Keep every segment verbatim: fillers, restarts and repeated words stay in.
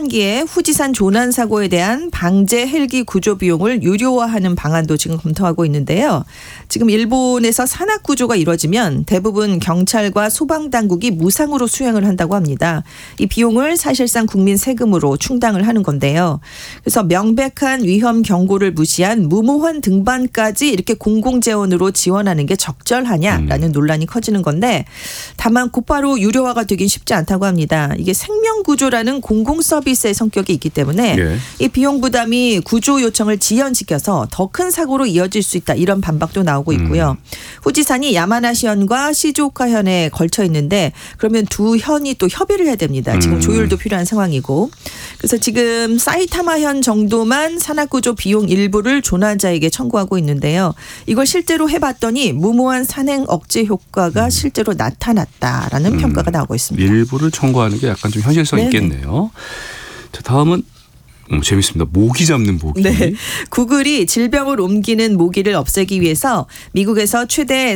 하반기에 후지산 조난 사고에 대한 방제 헬기 구조 비용을 유료화하는 방안도 지금 검토하고 있는데요. 지금 일본에서 산악 구조가 이루어지면 대부분 경찰과 소방당국이 무상으로 수행을 한다고 합니다. 이 비용을 사실상 국민 세금으로 충당을 하는 건데요. 그래서 명백한 위험 경고를 무시한 무모한 등반까지 이렇게 공공재원으로 지원하는 게 적절하냐라는 음. 논란이 커지는 건데 다만 곧바로 유료화가 되긴 쉽지 않다고 합니다. 이게 생명구조라는 공공 서비스의 성격이 있기 때문에 예. 이 비용 부담이 구조 요청을 지연시켜서 더 큰 사고로 이어질 수 있다. 이런 반박도 나오고 있고요. 음. 후지산이 야마나시현과 시즈오카현에 걸쳐 있는데 그러면 두 현이 또 협의를 해야 됩니다. 지금 음. 조율도 필요한 상황이고. 그래서 지금 사이타마현 정도만 산악구조 비용 일부를 조난자에게 청구하고 있는데요. 이걸 실제로 해봤더니 무모한 산행 억제 효과가 음. 실제로 나타났다라는 음. 평가가 나오고 있습니다. 일부를 청구하는 게 약간 좀 현실성 네네. 있겠네요. 자, 다음은 음, 재밌습니다. 모기 잡는 모기. 네. 구글이 질병을 옮기는 모기를 없애기 위해서 미국에서 최대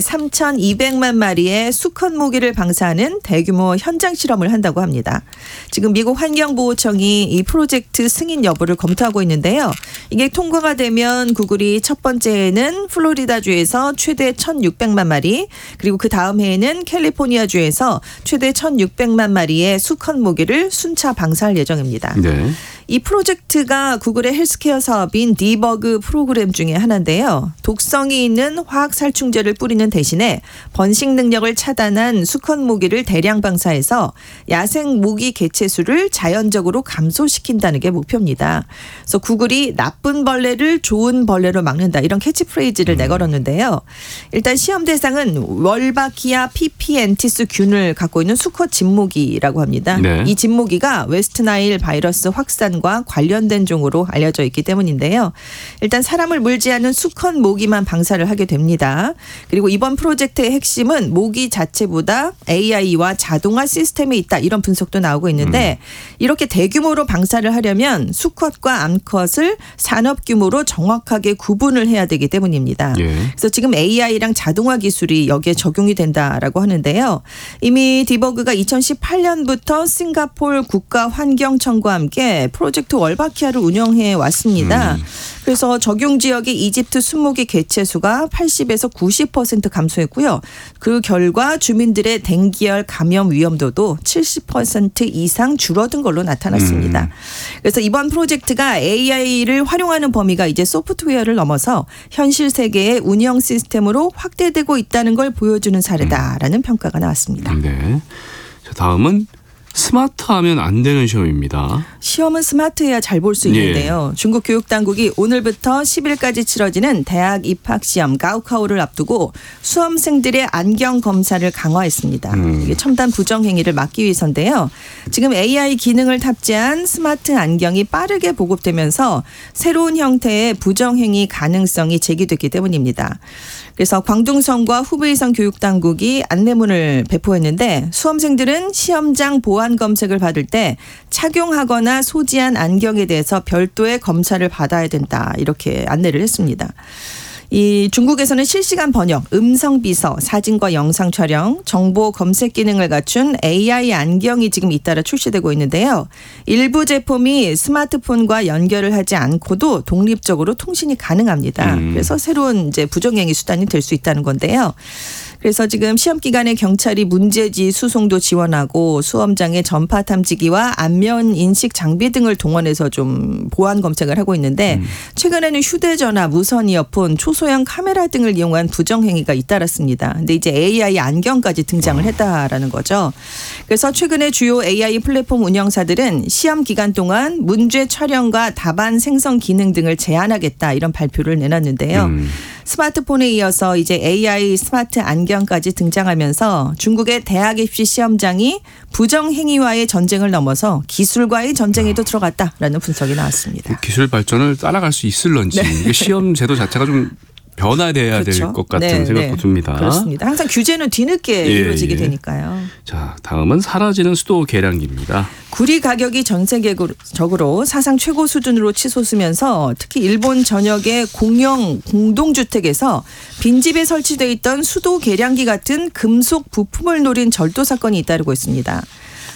삼천이백만 마리의 수컷 모기를 방사하는 대규모 현장 실험을 한다고 합니다. 지금 미국 환경보호청이 이 프로젝트 승인 여부를 검토하고 있는데요. 이게 통과가 되면 구글이 첫 번째에는 플로리다주에서 최대 천육백만 마리 그리고 그 다음 해에는 캘리포니아주에서 최대 천육백만 마리의 수컷 모기를 순차 방사할 예정입니다. 네. 이 프로젝트가 구글의 헬스케어 사업인 디버그 프로그램 중에 하나인데요. 독성이 있는 화학살충제를 뿌리는 대신에 번식 능력을 차단한 수컷 모기를 대량 방사해서 야생 모기 개체수를 자연적으로 감소시킨다는 게 목표입니다. 그래서 구글이 나쁜 벌레를 좋은 벌레로 막는다 이런 캐치프레이즈를 음. 내걸었는데요. 일단 시험 대상은 월바키아 피피엔티스 균을 갖고 있는 수컷 진모기라고 합니다. 네. 이 진모기가 웨스트나일 바이러스 확산 과 관련된 종으로 알려져 있기 때문인데요. 일단 사람을 물지 않은 수컷 모기만 방사를 하게 됩니다. 그리고 이번 프로젝트의 핵심은 모기 자체보다 에이아이와 자동화 시스템이 있다 이런 분석도 나오고 있는데 음. 이렇게 대규모로 방사를 하려면 수컷과 암컷을 산업 규모로 정확하게 구분을 해야 되기 때문입니다. 예. 그래서 지금 에이아이랑 자동화 기술이 여기에 적용이 된다라고 하는데요. 이미 디버그가 이천십팔 년부터 싱가포르 국가환경청과 함께 프로젝트 월바키아를 운영해 왔습니다. 음. 그래서 적용 지역의 이집트 순모기 개체 수가 팔십에서 구십 퍼센트 감소했고요. 그 결과 주민들의 댕기열 감염 위험도도 칠십 퍼센트 이상 줄어든 걸로 나타났습니다. 음. 그래서 이번 프로젝트가 에이아이를 활용하는 범위가 이제 소프트웨어를 넘어서 현실 세계의 운영 시스템으로 확대되고 있다는 걸 보여주는 사례다라는 음. 평가가 나왔습니다. 네. 자, 다음은 스마트하면 안 되는 시험입니다. 시험은 스마트해야 잘 볼 수 있는데요. 예. 중국 교육당국이 오늘부터 십 일까지 치러지는 대학 입학시험 가오카오를 앞두고 수험생들의 안경 검사를 강화했습니다. 음. 이게 첨단 부정행위를 막기 위해서인데요. 지금 에이아이 기능을 탑재한 스마트 안경이 빠르게 보급되면서 새로운 형태의 부정행위 가능성이 제기됐기 때문입니다. 그래서 광둥성과 후베이성 교육당국이 안내문을 배포했는데 수험생들은 시험장 보안 검색을 받을 때 착용하거나 소지한 안경에 대해서 별도의 검사를 받아야 된다 이렇게 안내를 했습니다. 이 중국에서는 실시간 번역, 음성 비서, 사진과 영상 촬영, 정보 검색 기능을 갖춘 에이아이 안경이 지금 잇따라 출시되고 있는데요. 일부 제품이 스마트폰과 연결을 하지 않고도 독립적으로 통신이 가능합니다. 음. 그래서 새로운 이제 부정행위 수단이 될 수 있다는 건데요. 그래서 지금 시험 기간에 경찰이 문제지 수송도 지원하고 수험장의 전파 탐지기와 안면 인식 장비 등을 동원해서 좀 보안 검색을 하고 있는데 음. 최근에는 휴대전화, 무선 이어폰, 초소형 카메라 등을 이용한 부정행위가 잇따랐습니다. 근데 이제 에이아이 안경까지 등장을 했다라는 거죠. 그래서 최근에 주요 에이아이 플랫폼 운영사들은 시험 기간 동안 문제 촬영과 답안 생성 기능 등을 제한하겠다 이런 발표를 내놨는데요. 음. 스마트폰에 이어서 이제 에이아이 스마트 안경까지 등장하면서 중국의 대학 입시 시험장이 부정행위와의 전쟁을 넘어서 기술과의 전쟁에도 들어갔다라는 분석이 나왔습니다. 기술 발전을 따라갈 수 있을런지 네. 시험 제도 자체가 좀 변화돼야 그렇죠. 될 것 같은 네, 생각도 네. 듭니다. 그렇습니다. 항상 규제는 뒤늦게 예, 이루어지게 예. 되니까요. 자, 다음은 사라지는 수도 계량기입니다. 구리 가격이 전 세계적으로 사상 최고 수준으로 치솟으면서 특히 일본 전역의 공영 공동주택에서 빈집에 설치되어 있던 수도 계량기 같은 금속 부품을 노린 절도 사건이 잇따르고 있습니다.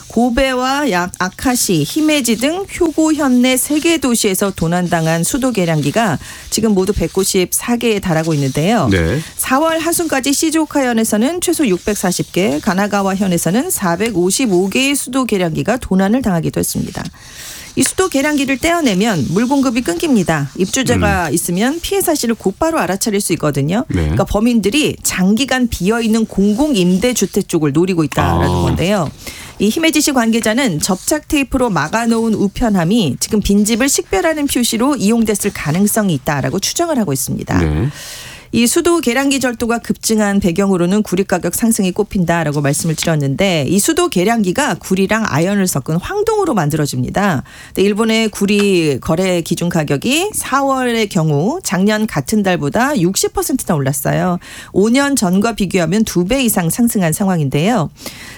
고베와 약 아카시, 히메지 등 효고 현내 세 개 도시에서 도난당한 수도 계량기가 지금 모두 백구십사 개에 달하고 있는데요. 네. 사월 하순까지 시즈오카현에서는 최소 육백사십 개, 가나가와현에서는 사백오십오 개의 수도 계량기가 도난을 당하기도 했습니다. 이 수도 계량기를 떼어내면 물 공급이 끊깁니다. 입주자가 음. 있으면 피해 사실을 곧바로 알아차릴 수 있거든요. 네. 그러니까 범인들이 장기간 비어있는 공공임대주택 쪽을 노리고 있다라는 아. 건데요. 이 히메지시 관계자는 접착 테이프로 막아놓은 우편함이 지금 빈집을 식별하는 표시로 이용됐을 가능성이 있다라고 추정을 하고 있습니다. 네. 이 수도 계량기 절도가 급증한 배경으로는 구리 가격 상승이 꼽힌다라고 말씀을 드렸는데 이 수도 계량기가 구리랑 아연을 섞은 황동으로 만들어집니다. 일본의 구리 거래 기준 가격이 사월의 경우 작년 같은 달보다 육십 퍼센트나 올랐어요. 오 년 전과 비교하면 두 배 이상 상승한 상황인데요.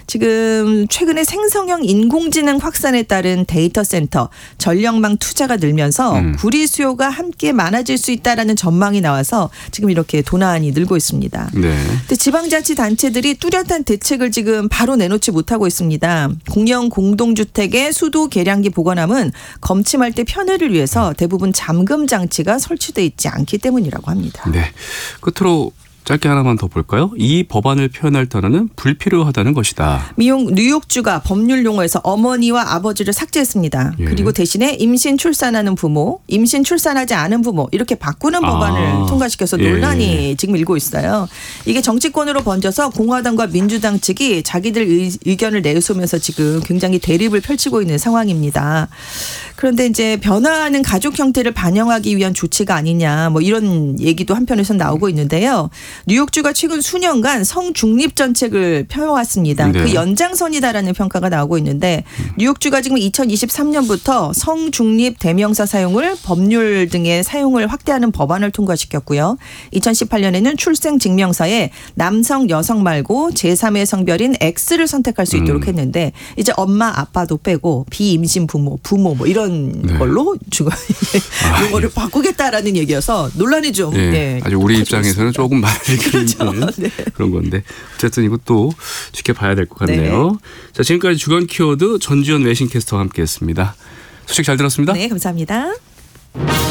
지금 최근에 생성형 인공지능 확산에 따른 데이터 센터, 전력망 투자가 늘면서 음. 구리 수요가 함께 많아질 수 있다라는 전망이 나와서 지금 이렇게 도난이 늘고 있습니다. 네. 근데 지방자치단체들이 뚜렷한 대책을 지금 바로 내놓지 못하고 있습니다. 공영 공동주택의 수도 계량기 보관함은 검침할 때 편의를 위해서 대부분 잠금 장치가 설치돼 있지 않기 때문이라고 합니다. 네. 끝으로 짧게 하나만 더 볼까요? 이 법안을 표현할 단어는 불필요하다는 것이다. 미국 뉴욕주가 법률 용어에서 어머니와 아버지를 삭제했습니다. 예. 그리고 대신에 임신 출산하는 부모, 임신 출산하지 않은 부모 이렇게 바꾸는 아. 법안을 통과시켜서 논란이 예. 지금 일고 있어요. 이게 정치권으로 번져서 공화당과 민주당 측이 자기들 의, 의견을 내세우면서 지금 굉장히 대립을 펼치고 있는 상황입니다. 그런데 이제 변화하는 가족 형태를 반영하기 위한 조치가 아니냐 뭐 이런 얘기도 한편에서 나오고 있는데요. 뉴욕주가 최근 수년간 성중립 정책을 펴왔습니다. 네. 그 연장선이다라는 평가가 나오고 있는데 뉴욕주가 지금 이천이십삼 년부터 성중립 대명사 사용을 법률 등의 사용을 확대하는 법안을 통과시켰고요. 이천십팔 년에는 출생 증명서에 남성, 여성 말고 제삼의 성별인 X를 선택할 수 있도록 음. 했는데 이제 엄마, 아빠도 빼고 비임신 부모, 부모 뭐 이런 네. 걸로 지금 용어를 아, 바꾸겠다라는 얘기여서 논란이 좀 네. 네, 아주 우리 입장에서는 조금 많이 그렇죠. 네. 그런 건데 어쨌든 이것도 지켜봐야 될 것 같네요. 네. 자, 지금까지 주간 키워드 전지현 외신캐스터와 함께했습니다. 소식 잘 들었습니다. 네, 감사합니다.